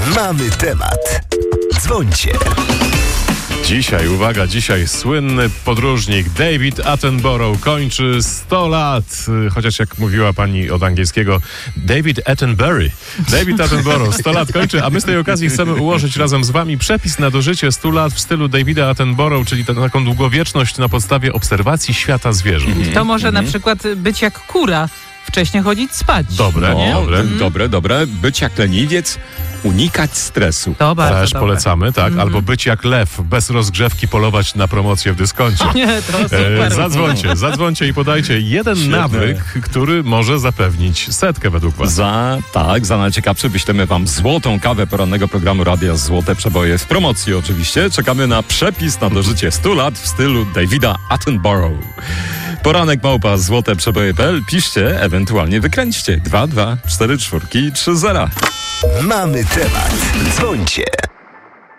Mamy temat. Dzwońcie. Dzisiaj słynny podróżnik David Attenborough kończy 100 lat. Chociaż jak mówiła pani od angielskiego, David Attenbury. David Attenborough 100 lat kończy, a my z tej okazji chcemy ułożyć razem z wami przepis na dożycie 100 lat w stylu Davida Attenborough, czyli taką długowieczność na podstawie obserwacji świata zwierząt. To może na przykład być jak kura. Wcześniej chodzić spać. Dobre. Być jak leniwiec, unikać stresu. To bardzo Też dobre. polecamy, tak? Albo być jak lew, bez rozgrzewki polować na promocję w dyskoncie. Nie, to super. Zadzwońcie i podajcie jeden nawyk, który może zapewnić 100 według was. Za najciekawsze wyślemy wam złotą kawę porannego programu Radia Złote Przeboje w promocji oczywiście. Czekamy na przepis na dożycie 100 lat w stylu Davida Attenborough. Poranek@złoteprzeboje.pl. Piszcie, ewentualnie wykręćcie 224430. Mamy temat. Dzwońcie.